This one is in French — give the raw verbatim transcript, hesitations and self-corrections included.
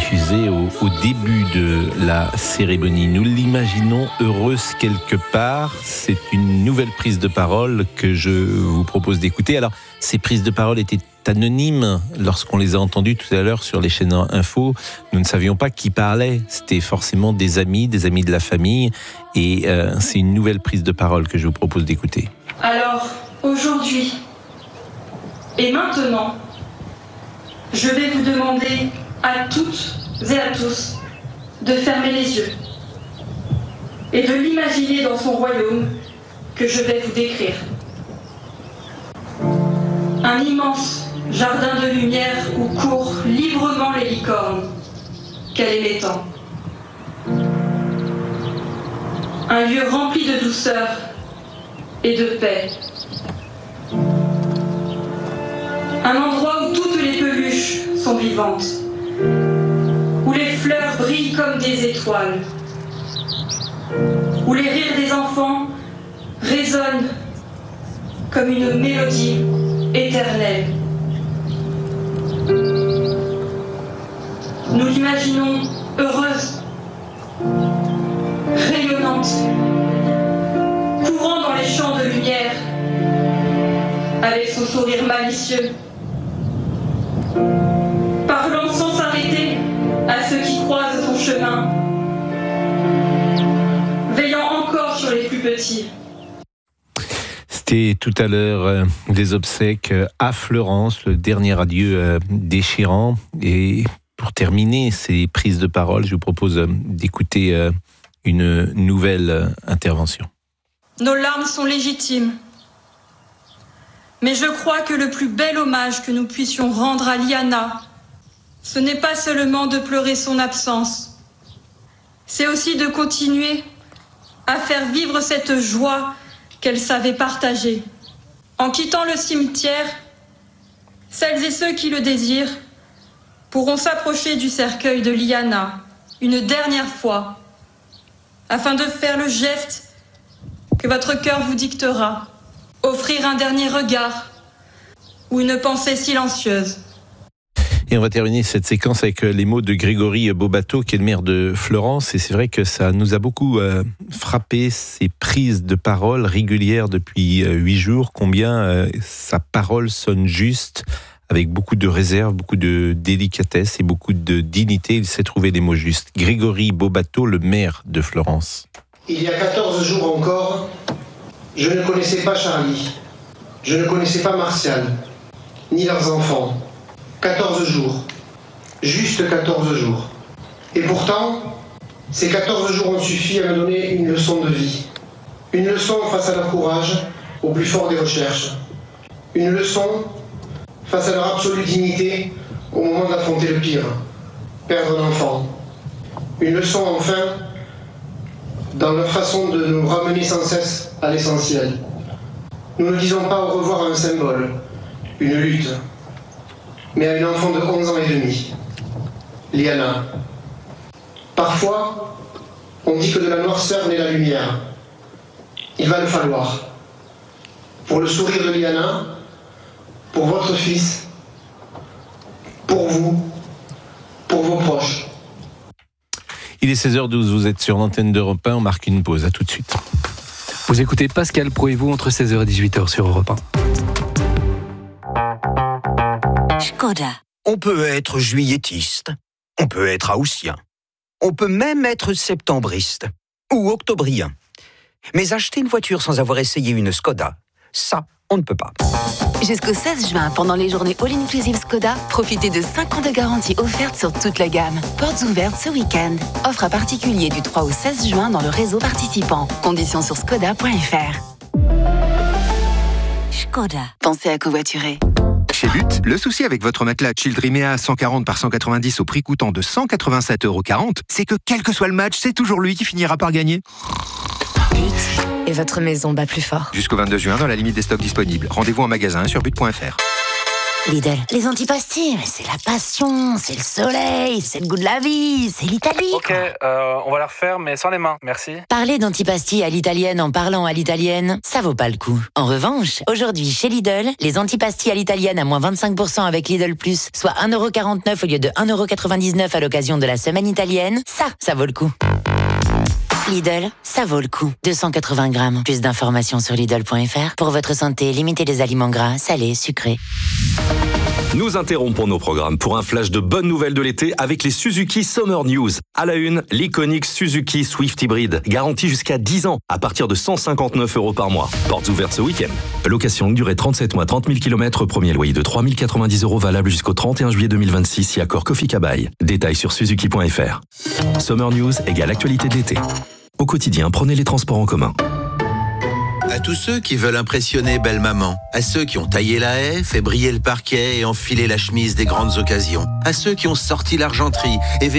diffusée au, au début de la cérémonie. Nous l'imaginons heureuse quelque part. C'est une nouvelle prise de parole que je vous propose d'écouter. Alors, ces prises de parole étaient anonymes lorsqu'on les a entendues tout à l'heure sur les chaînes info. Nous ne savions pas qui parlait. C'était forcément des amis, des amis de la famille. Et euh, c'est une nouvelle prise de parole que je vous propose d'écouter. Alors, aujourd'hui et maintenant, je vais vous demander à toutes et à tous de fermer les yeux et de l'imaginer dans son royaume que je vais vous décrire. Un immense jardin de lumière où courent librement les licornes, qu'elle aimait tant. Un lieu rempli de douceur et de paix. Un endroit où toutes les peluches sont vivantes, où les fleurs brillent comme des étoiles, où les rires des enfants résonnent comme une mélodie éternelle. Nous l'imaginons heureuse, rayonnante, courant dans les champs de lumière, avec son sourire malicieux, parlant sans s'arrêter à ceux qui croisent son chemin, veillant encore sur les plus petits. C'était tout à l'heure euh, les obsèques à Fleurance, le dernier adieu euh, déchirant. Et pour terminer ces prises de parole, je vous propose euh, d'écouter euh, une nouvelle euh, intervention. Nos larmes sont légitimes. Mais je crois que le plus bel hommage que nous puissions rendre à Liana, ce n'est pas seulement de pleurer son absence, c'est aussi de continuer à faire vivre cette joie qu'elle savait partager. En quittant le cimetière, celles et ceux qui le désirent pourront s'approcher du cercueil de Liana une dernière fois, afin de faire le geste que votre cœur vous dictera. Offrir un dernier regard ou une pensée silencieuse. Et on va terminer cette séquence avec les mots de Grégory Bobato, qui est le maire de Fleurance. Et c'est vrai que ça nous a beaucoup euh, frappé, ces prises de parole régulières depuis euh, huit jours. Combien euh, sa parole sonne juste, avec beaucoup de réserve, beaucoup de délicatesse et beaucoup de dignité. Il sait trouver les mots justes. Grégory Bobato, le maire de Fleurance. Il y a quatorze jours encore, je ne connaissais pas Charlie, je ne connaissais pas Martial, ni leurs enfants. quatorze jours, juste quatorze jours. Et pourtant, ces quatorze jours ont suffi à me donner une leçon de vie. Une leçon face à leur courage, au plus fort des recherches. Une leçon face à leur absolue dignité, au moment d'affronter le pire, perdre un enfant. Une leçon enfin dans leur façon de nous ramener sans cesse à l'essentiel. Nous ne disons pas au revoir à un symbole, une lutte, mais à une enfant de onze ans et demi, Liana. Parfois, on dit que de la noirceur naît la lumière. Il va le falloir. Pour le sourire de Liana, pour votre fils, pour vous, pour vos proches. Il est seize heures douze, vous êtes sur l'antenne d'Europe un, on marque une pause, à tout de suite. Vous écoutez Pascal Pro et vous entre seize heures et dix-huit heures sur Europe un. Škoda. On peut être juilletiste, on peut être haussien, on peut même être septembriste ou octobrien. Mais acheter une voiture sans avoir essayé une Škoda, ça, on ne peut pas. Jusqu'au seize juin, pendant les journées All-Inclusive Škoda, profitez de cinq ans de garantie offerte sur toute la gamme. Portes ouvertes ce week-end. Offre à particulier du trois au seize juin dans le réseau participant. Conditions sur škoda point f r. Škoda. Pensez à covoiturer. Chez But, le souci avec votre matelas Childrimea cent quarante par cent quatre-vingt-dix au prix coûtant de cent quatre-vingt-sept euros quarante, c'est que quel que soit le match, c'est toujours lui qui finira par gagner. But. Et votre maison bat plus fort. Jusqu'au vingt-deux juin, dans la limite des stocks disponibles. Rendez-vous en magasin sur but point f r. Lidl, les antipastilles, mais c'est la passion, c'est le soleil, c'est le goût de la vie, c'est l'Italie. Ok, euh, on va la refaire, mais sans les mains, merci. Parler d'antipastilles à l'italienne en parlant à l'italienne, ça vaut pas le coup. En revanche, aujourd'hui chez Lidl, les antipastilles à l'italienne à moins vingt-cinq pour cent avec Lidl Plus, soit un euro quarante-neuf au lieu de un euro quatre-vingt-dix-neuf à l'occasion de la semaine italienne, ça, ça vaut le coup. Lidl, ça vaut le coup. deux cent quatre-vingts grammes. Plus d'informations sur Lidl point F R. Pour votre santé, limitez les aliments gras, salés, sucrés. Nous interrompons nos programmes pour un flash de bonnes nouvelles de l'été avec les Suzuki Summer News. À la une, l'iconique Suzuki Swift Hybrid, garantie jusqu'à dix ans, à partir de cent cinquante-neuf euros par mois. Portes ouvertes ce week-end. Location longue durée trente-sept mois, trente mille kilomètres, premier loyer de trois mille quatre-vingt-dix euros valable jusqu'au trente et un juillet deux mille vingt-six, si accord Kofi Kabaï. Détails sur suzuki point F R. Summer News égale actualité de l'été. Au quotidien, prenez les transports en commun. À tous ceux qui veulent impressionner belle maman, à ceux qui ont taillé la haie, fait briller le parquet et enfilé la chemise des grandes occasions, à ceux qui ont sorti l'argenterie et